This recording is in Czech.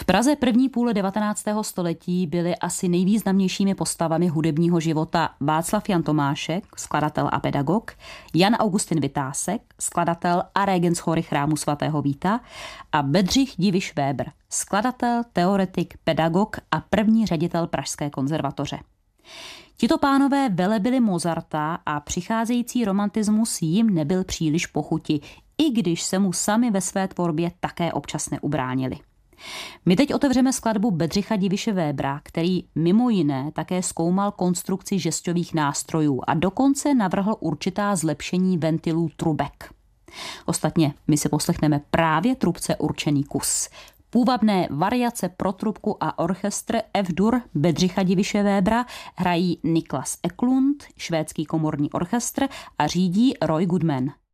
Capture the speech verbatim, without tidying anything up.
Praze první půle devatenáctého století byly asi nejvýznamnějšími postavami hudebního života Václav Jan Tomášek, skladatel a pedagog, Jan Augustin Vytásek, skladatel a régent sboru chrámu svatého Víta a Bedřich Diviš Vébr, skladatel, teoretik, pedagog a první ředitel Pražské konzervatoře. Tito pánové velebili Mozarta a přicházející romantismus jim nebyl příliš po chuti, i když se mu sami ve své tvorbě také občas neubránili. My teď otevřeme skladbu Bedřicha Diviše Vébra, který mimo jiné také zkoumal konstrukci žestových nástrojů a dokonce navrhl určitá zlepšení ventilů trubek. Ostatně my si poslechneme právě trubce určený kus. Půvabné variace pro trubku a orchestr F-dur Bedřicha Diviše Vébra hrají Niklas Eklund, švédský komorní orchestr, a řídí Roy Goodman.